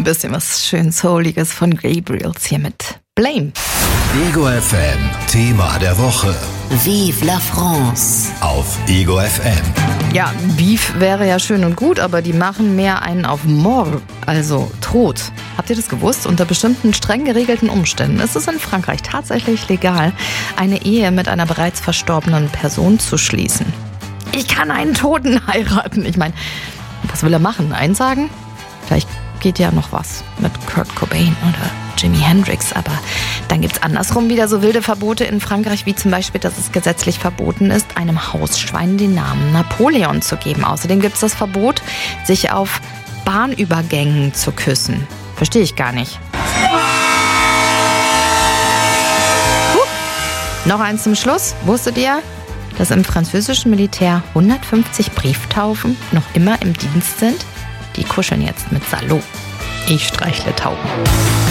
Ein bisschen was schön Souliges von Gabriels hier mit Blame. Ego FM, Thema der Woche. Vive la France. Auf Ego FM. Ja, Beef wäre ja schön und gut, aber die machen mehr einen auf Mord, also Tod. Habt ihr das gewusst? Unter bestimmten streng geregelten Umständen ist es in Frankreich tatsächlich legal, eine Ehe mit einer bereits verstorbenen Person zu schließen. Ich kann einen Toten heiraten. Ich meine, was will er machen? Einsagen? Vielleicht geht ja noch was mit Kurt Cobain oder Jimi Hendrix, aber dann gibt's andersrum wieder so wilde Verbote in Frankreich, wie zum Beispiel, dass es gesetzlich verboten ist, einem Hausschwein den Namen Napoleon zu geben. Außerdem gibt's das Verbot, sich auf Bahnübergängen zu küssen. Verstehe ich gar nicht. Noch eins zum Schluss. Wusstet ihr, dass im französischen Militär 150 Brieftauben noch immer im Dienst sind? Die kuscheln jetzt mit Salo. Ich streichle Tauben.